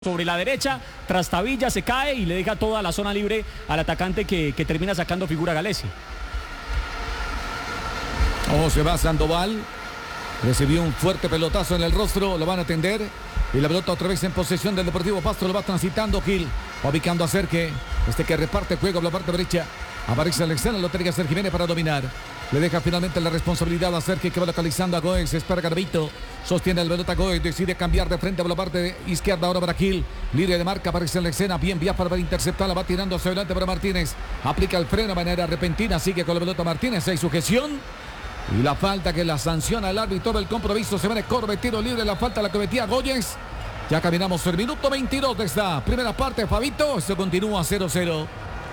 sobre la derecha, Trastavilla se cae y le deja toda la zona libre al atacante que termina sacando figura Galesi. Se va Sandoval, recibió un fuerte pelotazo en el rostro, lo van a atender y la pelota otra vez en posesión del Deportivo Pasto, lo va transitando Gil, ubicando a Serge, que reparte juego por la parte derecha, aparece Alexander, lo tiene que hacer Jiménez para dominar. Le deja finalmente la responsabilidad a Sergio, que va localizando a Goes. Espera Garavito. Sostiene el pelota Goes. Decide cambiar de frente por la parte izquierda. Ahora para Gil. Libre de marca. Aparece en la escena. Bien Biafra para interceptar. La va tirando hacia adelante para Martínez. Aplica el freno de manera repentina. Sigue con la pelota Martínez. Hay sujeción. Y la falta que la sanciona el árbitro del compromiso. Se viene Corbe. Tiro libre. La falta la cometía Goyes. Ya caminamos el minuto 22 de esta primera parte. Fabito. Esto continúa 0-0.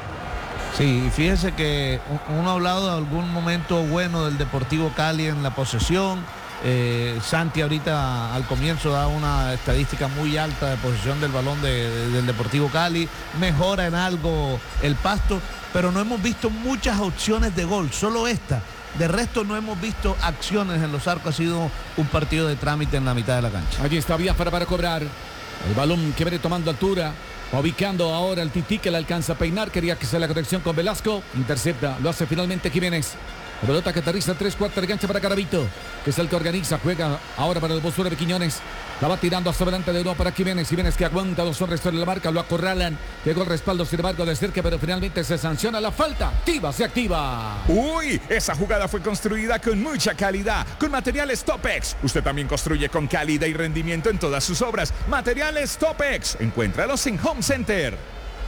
Sí, fíjese que uno ha hablado de algún momento bueno del Deportivo Cali en la posesión. Santi ahorita al comienzo da una estadística muy alta de posesión del balón del Deportivo Cali. Mejora en algo el Pasto, pero no hemos visto muchas opciones de gol, solo esta. De resto no hemos visto acciones en los arcos. Ha sido un partido de trámite en la mitad de la cancha. Allí está Biafra para cobrar. El balón que viene tomando altura. Ubicando ahora el Tití, que le alcanza a peinar. Quería que sea la conexión con Velasco. Intercepta, lo hace finalmente Jiménez. La pelota que aterriza 3/4 de gancha para Garavito, que es el que organiza. Juega ahora para el Bosura de Quiñones. La va tirando hacia adelante de nuevo para Jiménez. Jiménez que aguanta los hombres sobre la marca. Lo acorralan. Llegó el respaldo sin embargo de cerca, pero finalmente se sanciona la falta. Se activa. Uy, esa jugada fue construida con mucha calidad, con materiales Topex. Usted también construye con calidad y rendimiento en todas sus obras. Materiales Topex. Encuéntralos en Home Center.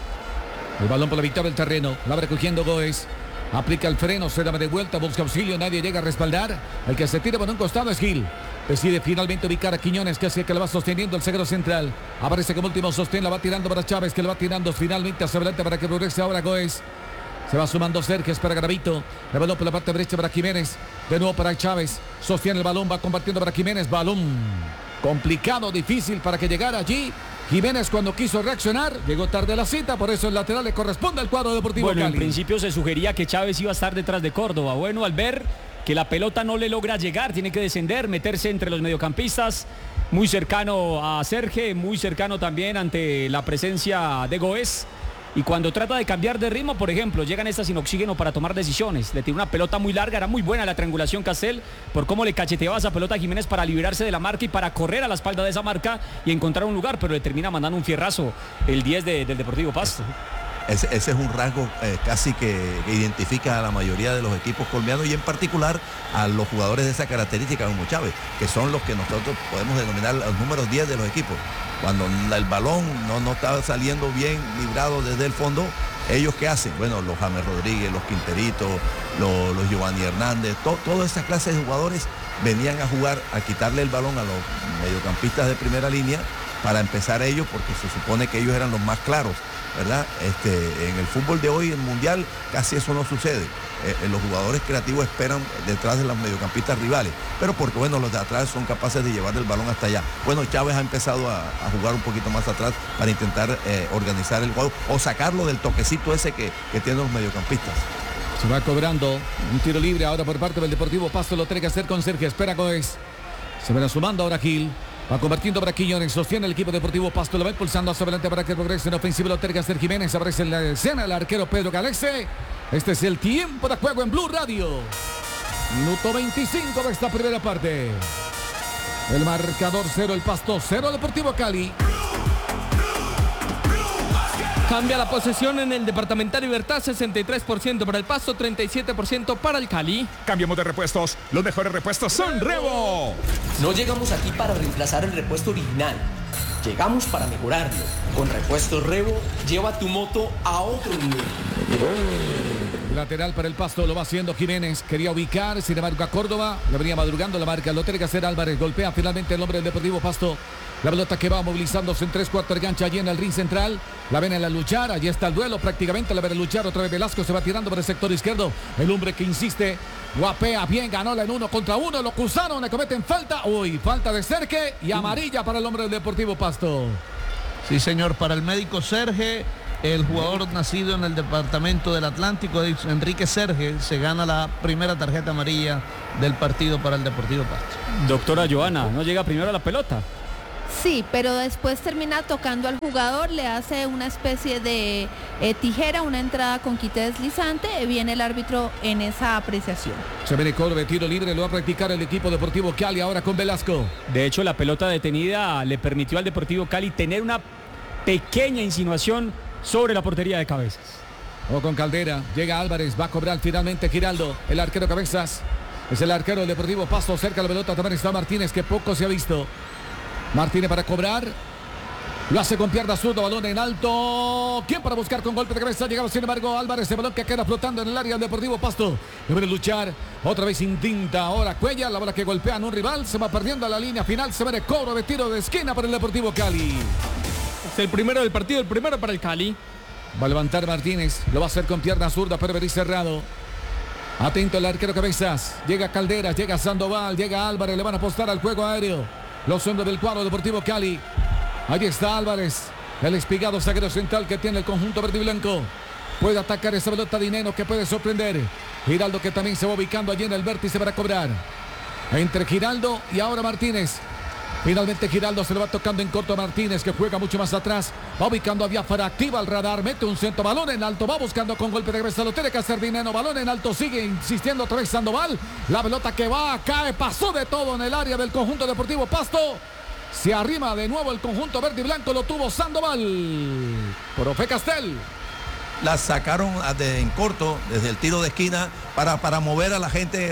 El balón por la mitad del terreno. La va recogiendo Goes. Aplica el freno, se da de vuelta, busca auxilio, nadie llega a respaldar. El que se tira por un costado es Gil. Decide finalmente ubicar a Quiñones, que hace que la va sosteniendo el zaguero central. Aparece como último sostén, la va tirando para Chávez, que la va tirando finalmente hacia adelante para que progrese ahora Goes. Se va sumando Sergio para Garavito. El balón por la parte derecha para Jiménez. De nuevo para Chávez. Sostiene el balón, va compartiendo para Jiménez. Balón complicado, difícil para que llegara allí. Jiménez cuando quiso reaccionar, llegó tarde a la cita, por eso el lateral le corresponde al cuadro Deportivo Cali. En principio se sugería que Chávez iba a estar detrás de Córdoba. Bueno, al ver que la pelota no le logra llegar, tiene que descender, meterse entre los mediocampistas, muy cercano a Serge, muy cercano también ante la presencia de Goes. Y cuando trata de cambiar de ritmo, por ejemplo, llegan estas sin oxígeno para tomar decisiones. Le tiró una pelota muy larga, era muy buena la triangulación Castel por cómo le cacheteaba esa pelota a Jiménez para liberarse de la marca y para correr a la espalda de esa marca y encontrar un lugar, pero le termina mandando un fierrazo el 10 del Deportivo Pasto. Ese es un rasgo casi que identifica a la mayoría de los equipos colombianos y en particular a los jugadores de esa característica como Chávez, que son los que nosotros podemos denominar los números 10 de los equipos. Cuando el balón no estaba saliendo bien librado desde el fondo, ¿ellos qué hacen? Bueno, los James Rodríguez, los Quinteritos, los Giovanni Hernández, toda esa clase de jugadores venían a jugar, a quitarle el balón a los mediocampistas de primera línea para empezar ellos, porque se supone que ellos eran los más claros, ¿verdad? En el fútbol de hoy, en Mundial, casi eso no sucede. Los jugadores creativos esperan detrás de los mediocampistas rivales, pero porque bueno, los de atrás son capaces de llevar el balón hasta allá. Bueno, Chávez ha empezado a jugar un poquito más atrás para intentar organizar el juego o sacarlo del toquecito ese que tienen los mediocampistas. Se va cobrando un tiro libre ahora por parte del Deportivo Pasto, lo tiene que hacer con Sergio, espera Goes. Se va sumando ahora Gil. Va convirtiendo para Quiñones, sostiene el equipo Deportivo Pasto, lo va impulsando hacia adelante para que progrese en ofensiva, lo tiene que hacer Jiménez, aparece en la escena el arquero Pedro Galexe. Este es el tiempo de juego en Blue Radio. Minuto 25 de esta primera parte. El marcador 0 el Pasto, 0 Deportivo Cali. Cambia la posesión en el Departamental Libertad, 63% para el Pasto, 37% para el Cali. Cambiamos de repuestos, los mejores repuestos son Revo. No llegamos aquí para reemplazar el repuesto original, llegamos para mejorarlo. Con Repuestos Revo, lleva tu moto a otro nivel. Lateral para el Pasto, lo va haciendo Jiménez, quería ubicar, sin embargo a Córdoba, le venía madrugando la marca, lo tiene que hacer Álvarez, golpea finalmente el hombre del Deportivo Pasto. La pelota que va movilizándose en 3/4 de gancha allí en el ring central. La ven en la luchar, allí está el duelo prácticamente, la ven a luchar otra vez Velasco, se va tirando por el sector izquierdo. El hombre que insiste, guapea bien, ganó la en 1 contra 1, lo cruzaron, le cometen falta. Uy, falta de Serge y amarilla para el hombre del Deportivo Pasto. Sí, señor, para el médico Serge, el jugador nacido en el departamento del Atlántico, Enrique Serge, se gana la primera tarjeta amarilla del partido para el Deportivo Pasto. Doctora Joana, ¿no llega primero a la pelota? Sí, pero después termina tocando al jugador, le hace una especie de tijera, una entrada con quite deslizante, viene el árbitro en esa apreciación. Se viene cobro de tiro libre, lo va a practicar el equipo Deportivo Cali ahora con Velasco. De hecho, la pelota detenida le permitió al Deportivo Cali tener una pequeña insinuación sobre la portería de Cabezas. O con Caldera, llega Álvarez, va a cobrar finalmente Giraldo, el arquero Cabezas. Es el arquero del Deportivo Pasto, cerca de la pelota también está Martínez, que poco se ha visto. Martínez para cobrar. Lo hace con pierna zurda, balón en alto. ¿Quién para buscar con golpe de cabeza? Llegaba sin embargo Álvarez, el balón que queda flotando en el área del Deportivo Pasto. Debe luchar. Otra vez intenta ahora Cuellar, la bola que golpean un rival. Se va perdiendo a la línea final. Se viene cobro de tiro de esquina para el Deportivo Cali. Es el primero del partido, el primero para el Cali. Va a levantar Martínez. Lo va a hacer con pierna zurda, pero venir cerrado. Atento el arquero Cabezas. Llega Calderas, llega Sandoval, llega Álvarez. Le van a apostar al juego aéreo los hombres del cuadro Deportivo Cali. Ahí está Álvarez, el espigado zaguero central que tiene el conjunto verde y blanco. Puede atacar esa pelota de Dineno que puede sorprender. Giraldo que también se va ubicando allí en el vértice para cobrar. Entre Giraldo y ahora Martínez. Finalmente Giraldo se le va tocando en corto a Martínez, que juega mucho más atrás. Va ubicando a Biafara, activa el radar, mete un centro, balón en alto, va buscando con golpe de cabeza, lo tiene que hacer Dineno, balón en alto, sigue insistiendo otra vez Sandoval. La pelota que va, cae, pasó de todo en el área del conjunto Deportivo Pasto. Se arrima de nuevo el conjunto verde y blanco, lo tuvo Sandoval. Profe Castel. La sacaron en corto desde el tiro de esquina para mover a la gente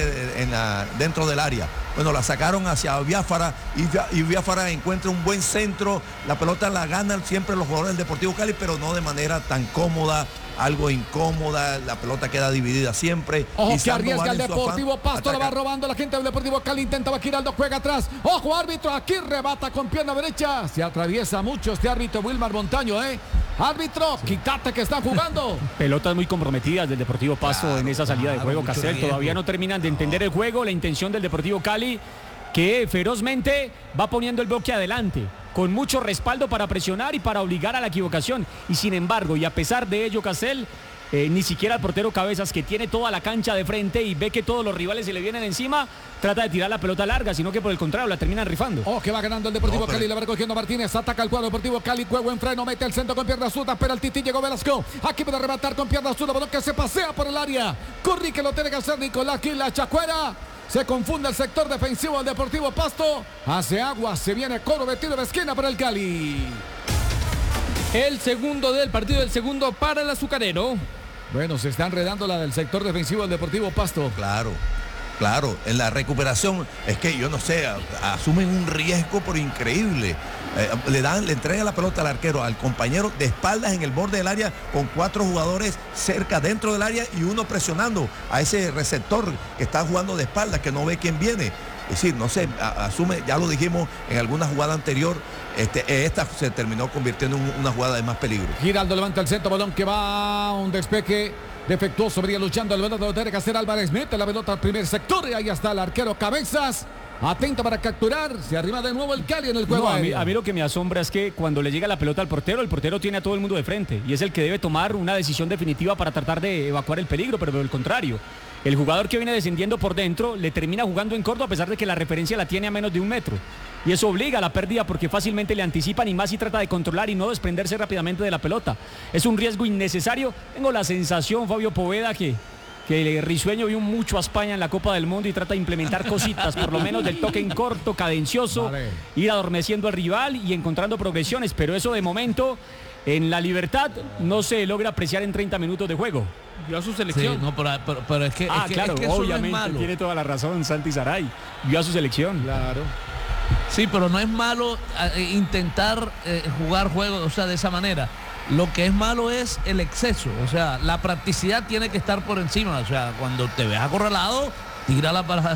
dentro del área. Bueno, la sacaron hacia Biafara y Biafara encuentra un buen centro. La pelota la ganan siempre los jugadores del Deportivo Cali, pero no de manera tan cómoda, algo incómoda. La pelota queda dividida siempre. Ojo y que arriesga el Deportivo Pasto, ataca. la va robando la gente del Deportivo Cali, intentaba Giraldo, juega atrás. Ojo árbitro, aquí rebata con pierna derecha. Se atraviesa mucho este árbitro Wilmar Montaño, Árbitro, quítate que están jugando. Pelotas muy comprometidas del Deportivo Pasto en esa salida de juego, Castel. riesgo. Todavía no terminan de entender el juego, la intención del Deportivo Cali, que ferozmente va poniendo el bloque adelante, con mucho respaldo para presionar y para obligar a la equivocación. Y sin embargo, y a pesar de ello, Castel, ni siquiera el portero Cabezas, que tiene toda la cancha de frente y ve que todos los rivales se le vienen encima, trata de tirar la pelota larga, sino que por el contrario la terminan rifando. Oh, que va ganando el Deportivo Cali, la va recogiendo Martínez, ataca el cuadro Deportivo Cali, juego en freno, mete el centro con pierna zurda, pero el Tití llegó Velasco, aquí puede rematar con pierna zurda, balón que se pasea por el área, Curry que lo tiene que hacer Nicolás Gil, la chacuera, se confunde el sector defensivo del Deportivo Pasto, hace agua, se viene cobro de tiro de esquina para el Cali. El segundo del partido, el segundo para el azucarero. Bueno, se está enredando la del sector defensivo del Deportivo Pasto. Claro, en la recuperación es que yo no sé, asumen un riesgo pero increíble. Le entregan la pelota al arquero, al compañero de espaldas en el borde del área con 4 jugadores cerca dentro del área y uno presionando a ese receptor que está jugando de espaldas, que no ve quién viene. Es decir, no sé, asume, ya lo dijimos en alguna jugada anterior, esta se terminó convirtiendo en una jugada de más peligro. Giraldo levanta el centro, balón que va a un despeje defectuoso, venía luchando el pelota, lo tiene que hacer Álvarez, mete la pelota al primer sector y ahí está el arquero Cabezas, atento para capturar, se arriba de nuevo el Cali en el juego. No, a mí lo que me asombra es que cuando le llega la pelota al portero, el portero tiene a todo el mundo de frente y es el que debe tomar una decisión definitiva para tratar de evacuar el peligro, pero por el contrario, el jugador que viene descendiendo por dentro le termina jugando en corto a pesar de que la referencia la tiene a menos de 1 metro. Y eso obliga a la pérdida porque fácilmente le anticipan y más si trata de controlar y no desprenderse rápidamente de la pelota. Es un riesgo innecesario. Tengo la sensación, Fabio Poveda, que el risueño vio mucho a España en la Copa del Mundo y trata de implementar cositas, por lo menos del toque en corto, cadencioso, ir adormeciendo al rival y encontrando progresiones. Pero eso de momento, en la Libertad, no se logra apreciar en 30 minutos de juego. Vio a su selección. Sí, no, pero es que, claro, es que eso obviamente, no es malo. tiene toda la razón Santi Saray. Vio a su selección. Claro. Sí, pero no es malo intentar jugar juegos, o sea, de esa manera. Lo que es malo es el exceso, o sea, la practicidad tiene que estar por encima, o sea, cuando te ves acorralado, tírala para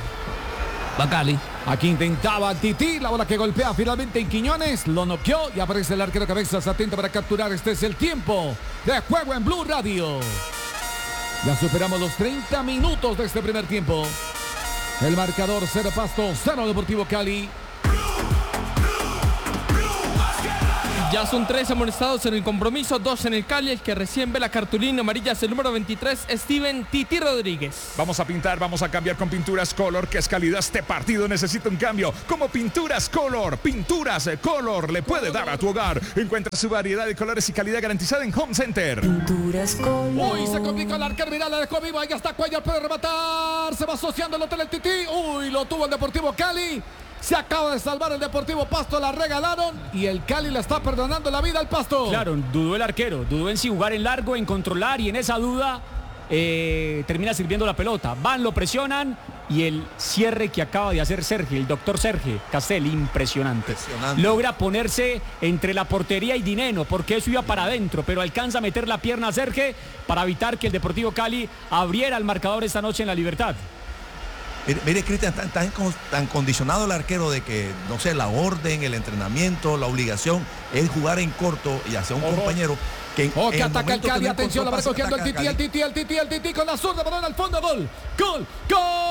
Cali. Aquí intentaba Tití, la bola que golpea finalmente en Quiñones, lo noqueó y aparece el arquero Cabezas, atento para capturar. Este es el tiempo de juego en Blue Radio. Ya superamos los 30 minutos de este primer tiempo. El marcador 0 Pasto, 0 Deportivo Cali. Ya son 3 amonestados en el compromiso, 2 en el Cali. El que recién ve la cartulina amarilla es el número 23, Steven Titi Rodríguez. Vamos a pintar, vamos a cambiar con Pinturas Color, que es calidad. Este partido necesita un cambio. Como Pinturas Color le puede dar a tu hogar. Encuentra su variedad de colores y calidad garantizada en Home Center. Pinturas Color. Uy, se complica el arquero, mirá, la dejó viva, ahí está Cuellar, puede rematar, se va asociando el Hotel El Tití. Uy, lo tuvo el Deportivo Cali. Se acaba de salvar el Deportivo Pasto, la regalaron y el Cali le está perdonando la vida al Pasto. Claro, dudó el arquero, dudó en si jugar en largo, en controlar, y en esa duda termina sirviendo la pelota. Van, lo presionan y el cierre que acaba de hacer Sergio, el doctor Sergio Castel, impresionante. Logra ponerse entre la portería y Dineno, porque eso iba para adentro, pero alcanza a meter la pierna a Sergio para evitar que el Deportivo Cali abriera el marcador esta noche en La Libertad. Mire, Cristian, tan condicionado el arquero de que, no sé, la orden, el entrenamiento, la obligación es jugar en corto y hacia un compañero que... que ataca el Cali, atención, la va recogiendo el Tití con la zurda, balón al fondo, gol.